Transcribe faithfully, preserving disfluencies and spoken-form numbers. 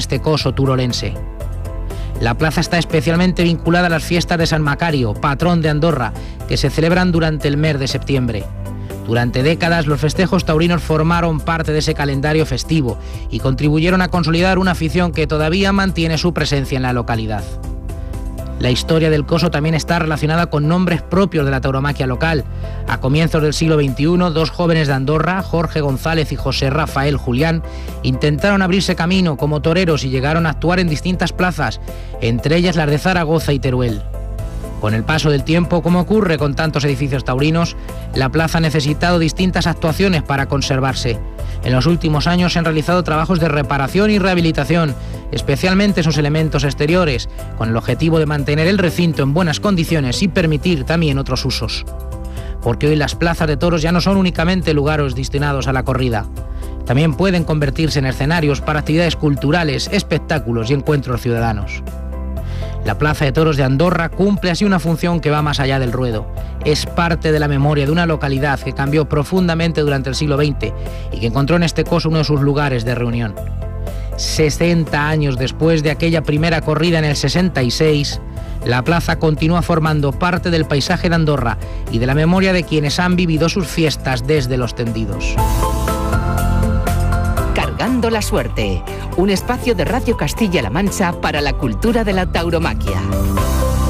este coso turolense. La plaza está especialmente vinculada a las fiestas de San Macario, patrón de Andorra, que se celebran durante el mes de septiembre. Durante décadas, los festejos taurinos formaron parte de ese calendario festivo y contribuyeron a consolidar una afición que todavía mantiene su presencia en la localidad. La historia del coso también está relacionada con nombres propios de la tauromaquia local. A comienzos del siglo veintiuno, dos jóvenes de Andorra, Jorge González y José Rafael Julián, intentaron abrirse camino como toreros y llegaron a actuar en distintas plazas, entre ellas las de Zaragoza y Teruel. Con el paso del tiempo, como ocurre con tantos edificios taurinos, la plaza ha necesitado distintas actuaciones para conservarse. En los últimos años se han realizado trabajos de reparación y rehabilitación, especialmente sus elementos exteriores, con el objetivo de mantener el recinto en buenas condiciones y permitir también otros usos. Porque hoy las plazas de toros ya no son únicamente lugares destinados a la corrida. También pueden convertirse en escenarios para actividades culturales, espectáculos y encuentros ciudadanos. La Plaza de Toros de Andorra cumple así una función que va más allá del ruedo. Es parte de la memoria de una localidad que cambió profundamente durante el siglo veinte y que encontró en este coso uno de sus lugares de reunión. sesenta años después de aquella primera corrida en el sesenta y seis, la plaza continúa formando parte del paisaje de Andorra y de la memoria de quienes han vivido sus fiestas desde los tendidos. Cargando la suerte, un espacio de Radio Castilla-La Mancha para la cultura de la tauromaquia.